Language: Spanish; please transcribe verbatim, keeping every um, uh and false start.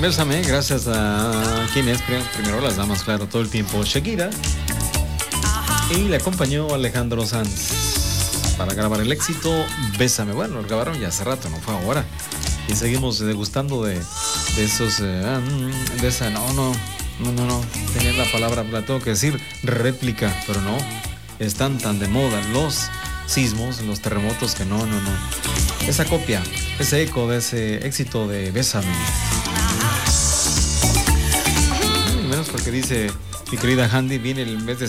Bésame, gracias a quién es, primero las damas, claro, todo el tiempo, Shakira. Y le acompañó Alejandro Sanz para grabar el éxito Bésame. Bueno, lo grabaron ya hace rato, no fue ahora. Y seguimos degustando de, de esos, eh, de esa, no, no, no, no, no, tenía la palabra, la tengo que decir, réplica, pero no, están tan de moda los sismos, los terremotos que no, no, no. Esa copia, ese eco de ese éxito de Bésame. Menos porque dice mi querida Handy, viene el mes de